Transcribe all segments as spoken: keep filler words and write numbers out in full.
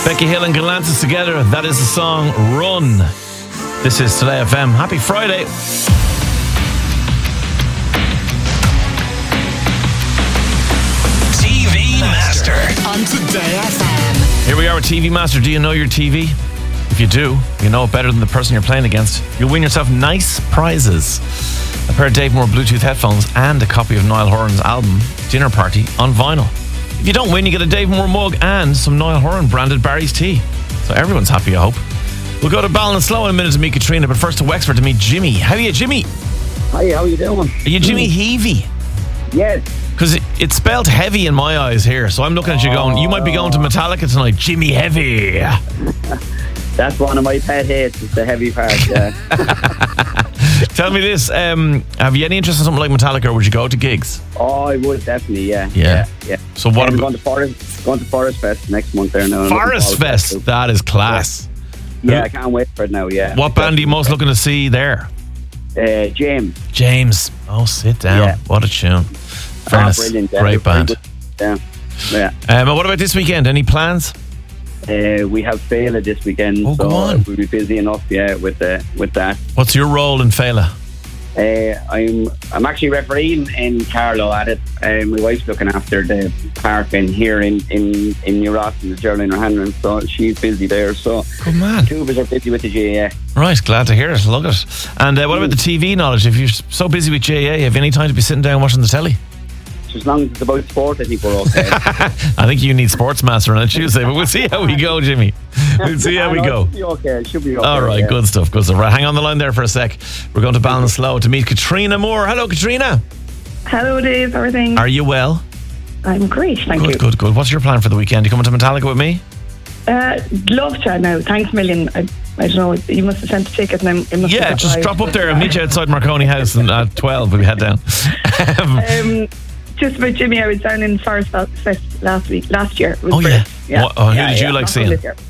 Becky Hill and Galantis together. That is the song Run. This is Today F M. Happy Friday. T V Master on Today F M. Here we are with T V Master. Do you know your T V? If you do, you know it better than the person you're playing against. You'll win yourself nice prizes. A pair of Dave Moore Bluetooth headphones and a copy of Niall Horan's album, Dinner Party, on vinyl. If you don't win, you get a Dave Moore mug and some Niall Horan branded Barry's tea. So everyone's happy, I hope. We'll go to Ballinasloe in a minute to meet Katrina, but first to Wexford to meet Jimmy. How are you, Jimmy? Hi, how are you doing? Are you Jimmy Heavy? Yes. Because it, it's spelled heavy in my eyes here, so I'm looking at you going, you might be going to Metallica tonight. Jimmy Heavy. That's one of my pet hates, is the heavy part, yeah. Tell me this, um, have you any interest in something like Metallica, or would you go to gigs? Oh, I would, definitely, yeah. Yeah. Yeah, yeah. So what I'm about... going to Forest, going to Forest Fest next month there now. Forest Fest, that is class. Yeah, yeah, I can't wait for it now, yeah. What band are you most looking to see there? Uh, James. James. Oh, sit down. Yeah. What a tune. Fairness. Oh, brilliant. Yeah, Great very band. good. Yeah. Yeah. Um, and what about this weekend? Any plans? Uh, we have Fela this weekend, Oh, so go on. we'll be busy enough, yeah, with uh, with that. What's your role in Fela? Uh, I'm I'm actually refereeing in Carlow at it. Uh, my wife's looking after the parking here in in in New Ross in the Geraldine O'Hanlon, so she's busy there. So Good man. two of us are busy with the J A. Right, glad to hear it. Love it. And uh, what about the T V knowledge? If you're so busy with J A, have you any time to be sitting down watching the telly? So as long as it's about sport, I think we're okay. I think you need Sportsmaster on a Tuesday, but we'll see how we go, Jimmy. We'll see how we I know, go. It should be okay. It should be okay. All right, yeah. good stuff, good stuff. Right, hang on the line there for a sec. We're going to Ballinasloe to meet Katrina Moore. Hello, Katrina. Hello, Dave. Everything? Are you well? I'm great, thank Good, you. good, good. What's your plan for the weekend? You coming to Metallica with me? Uh, love to now. Thanks a million. I, I don't know. You must have sent a ticket, and I, it must Yeah, have just arrived. drop up there and meet you outside Marconi House and at twelve when we head down. Um, just about Jimmy, I was down in Forest Fest last week, last year. It was Oh, yeah. brilliant. yeah. What- oh, who yeah, did you yeah, like not seeing? this year.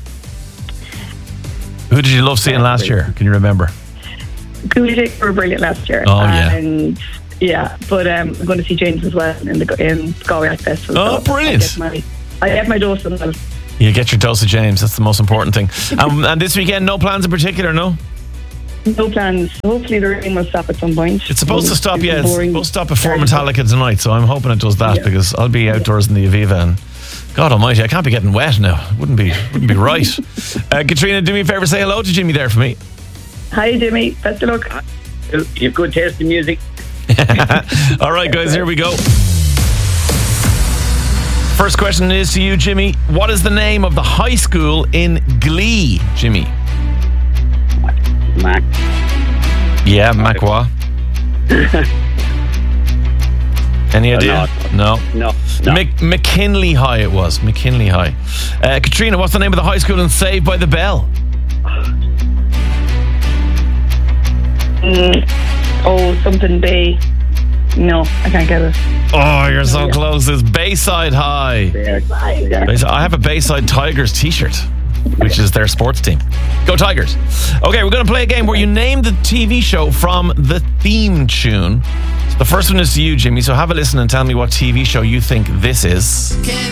Who did you love seeing last year? Can you remember? Coolidge were brilliant last year. Oh, yeah. And yeah, but um, I'm going to see James as well in the in Galway Art Festival. Oh, so brilliant. I get my, I get my dose of them. You get your dose of James. That's the most important thing. Um, and this weekend, no plans in particular, no? No plans. Hopefully the rain will stop at some point. It's supposed to stop, yeah. It's boring. supposed to stop before Metallica tonight, so I'm hoping it does that Yeah. because I'll be outdoors in the Aviva and God almighty, I can't be getting wet now. Wouldn't be wouldn't be right. Uh, Katrina, do me a favour, say hello to Jimmy there for me. Hi, Jimmy. Best of luck. You have good taste in music. All right, guys, here we go. First question is to you, Jimmy. What is the name of the high school in Glee, Jimmy? Mac. Yeah, Macwa. Any idea? No. No. no. Mc- McKinley High it was. McKinley High. Uh, Katrina, what's the name of the high school in Saved by the Bell? Mm, oh, something Bay. No, I can't get it. Oh, you're so close. It's Bayside High. There. There. Bayside- I have a Bayside Tigers t-shirt, which is their sports team. Go Tigers. Okay, we're going to play a game where you name the T V show from the theme tune. So the first one is to you, Jimmy. So have a listen and tell me what T V show you think this is. Can